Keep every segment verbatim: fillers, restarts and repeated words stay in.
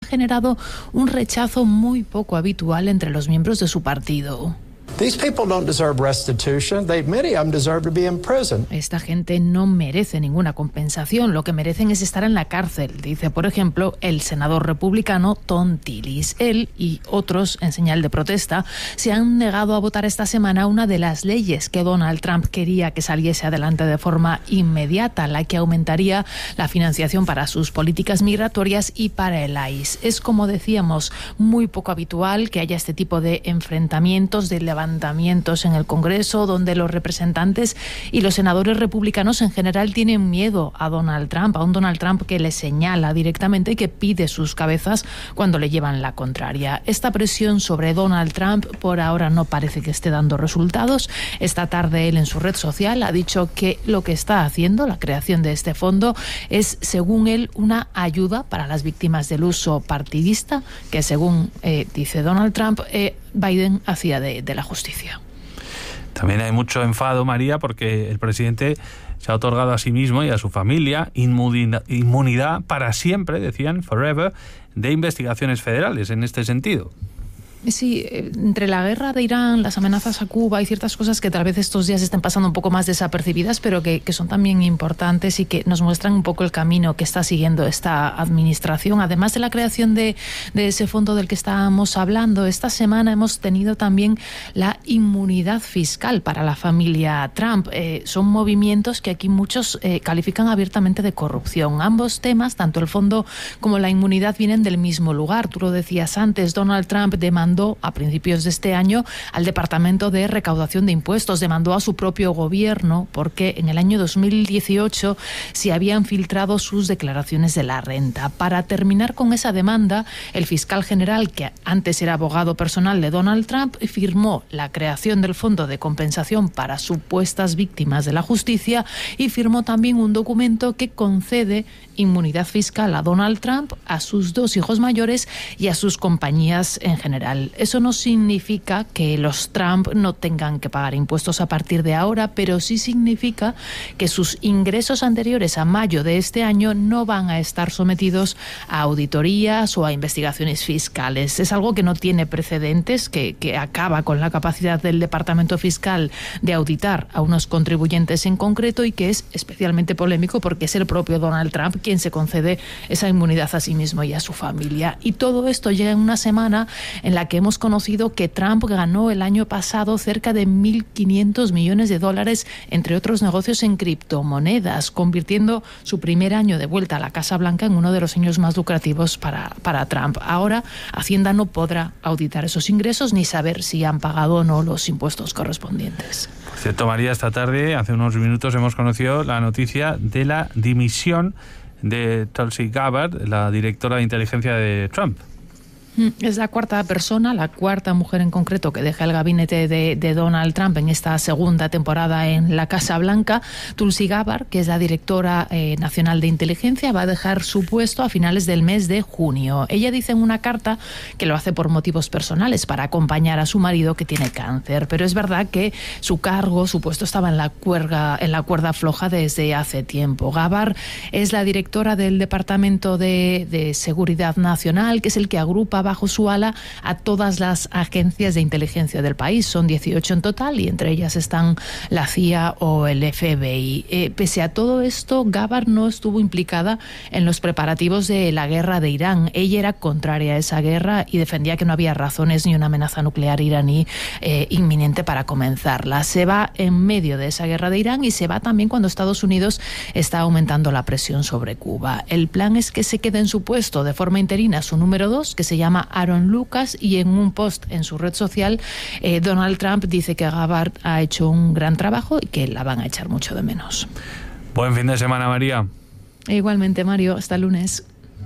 generado un rechazo muy poco habitual entre los miembros de su partido. These people don't deserve restitution. They, many of them deserve to be in prison. Esta gente no merece ninguna compensación. Lo que merecen es estar en la cárcel, dice, por ejemplo, el senador republicano Thom Tillis. Él y otros, en señal de protesta, se han negado a votar esta semana una de las leyes que Donald Trump quería que saliese adelante de forma inmediata, la que aumentaría la financiación para sus políticas migratorias y para el I C E. Es, como decíamos, muy poco habitual que haya este tipo de enfrentamientos, de levantamientos en el Congreso, donde los representantes y los senadores republicanos en general tienen miedo a Donald Trump, a un Donald Trump que le señala directamente y que pide sus cabezas cuando le llevan la contraria. Esta presión sobre Donald Trump por ahora no parece que esté dando resultados. Esta tarde él en su red social ha dicho que lo que está haciendo, la creación de este fondo, es, según él, una ayuda para las víctimas del uso partidista que, según eh, dice Donald Trump, eh, Biden hacía de, de la justicia. También hay mucho enfado, María, porque el presidente se ha otorgado a sí mismo y a su familia inmunidad, inmunidad para siempre, decían, forever, de investigaciones federales en este sentido. Sí, entre la guerra de Irán, las amenazas a Cuba, hay ciertas cosas que tal vez estos días estén pasando un poco más desapercibidas, pero que, que son también importantes y que nos muestran un poco el camino que está siguiendo esta administración. Además de la creación de, de ese fondo del que estábamos hablando, esta semana hemos tenido también la inmunidad fiscal para la familia Trump. Eh, son movimientos que aquí muchos eh, califican abiertamente de corrupción. Ambos temas, tanto el fondo como la inmunidad, vienen del mismo lugar. Tú lo decías antes, Donald Trump demandó a principios de este año al Departamento de Recaudación de Impuestos, demandó a su propio gobierno porque en el año dos mil dieciocho se habían filtrado sus declaraciones de la renta. Para terminar con esa demanda, el fiscal general, que antes era abogado personal de Donald Trump, firmó la creación del Fondo de Compensación para supuestas víctimas de la justicia y firmó también un documento que concede inmunidad fiscal a Donald Trump, a sus dos hijos mayores y a sus compañías en general. Eso no significa que los Trump no tengan que pagar impuestos a partir de ahora, pero sí significa que sus ingresos anteriores a mayo de este año no van a estar sometidos a auditorías o a investigaciones fiscales. Es algo que no tiene precedentes, que, que acaba con la capacidad del Departamento Fiscal de auditar a unos contribuyentes en concreto y que es especialmente polémico porque es el propio Donald Trump quien se concede esa inmunidad a sí mismo y a su familia. Y todo esto llega en una semana en la que hemos conocido que Trump ganó el año pasado cerca de mil quinientos millones de dólares, entre otros negocios en criptomonedas, convirtiendo su primer año de vuelta a la Casa Blanca en uno de los años más lucrativos para, para Trump. Ahora, Hacienda no podrá auditar esos ingresos ni saber si han pagado o no los impuestos correspondientes. Por cierto, María, esta tarde, hace unos minutos, hemos conocido la noticia de la dimisión de Tulsi Gabbard, la directora de inteligencia de Trump. Es la cuarta persona, la cuarta mujer en concreto que deja el gabinete de, de Donald Trump en esta segunda temporada en la Casa Blanca. Tulsi Gabbard, que es la directora eh, nacional de inteligencia, va a dejar su puesto a finales del mes de junio. Ella dice en una carta que lo hace por motivos personales, para acompañar a su marido que tiene cáncer. Pero es verdad que su cargo, su puesto estaba en la cuerda, en la cuerda floja desde hace tiempo. Gabbard es la directora del Departamento de, de Seguridad Nacional, que es el que agrupa bajo su ala a todas las agencias de inteligencia del país. Son dieciocho en total y entre ellas están la C I A o el F B I. Eh, pese a todo esto, Gabbard no estuvo implicada en los preparativos de la guerra de Irán. Ella era contraria a esa guerra y defendía que no había razones ni una amenaza nuclear iraní eh, inminente para comenzarla. Se va en medio de esa guerra de Irán y se va también cuando Estados Unidos está aumentando la presión sobre Cuba. El plan es que se quede en su puesto de forma interina su número dos, que se llama Aaron Lucas, y en un post en su red social eh, Donald Trump dice que Gabbard ha hecho un gran trabajo y que la van a echar mucho de menos. Buen fin de semana, María. E igualmente, Mario, hasta el lunes.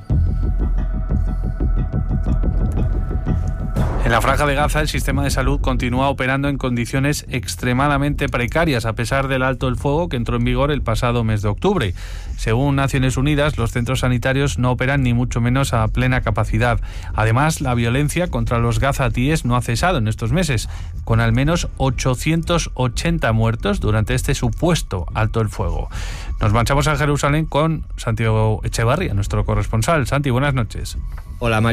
En la Franja de Gaza, el sistema de salud continúa operando en condiciones extremadamente precarias, a pesar del alto el fuego que entró en vigor el pasado mes de octubre. Según Naciones Unidas, los centros sanitarios no operan ni mucho menos a plena capacidad. Además, la violencia contra los gazatíes no ha cesado en estos meses, con al menos ochocientos ochenta muertos durante este supuesto alto el fuego. Nos marchamos a Jerusalén con Santiago Echevarría, nuestro corresponsal. Santi, buenas noches. Hola, María.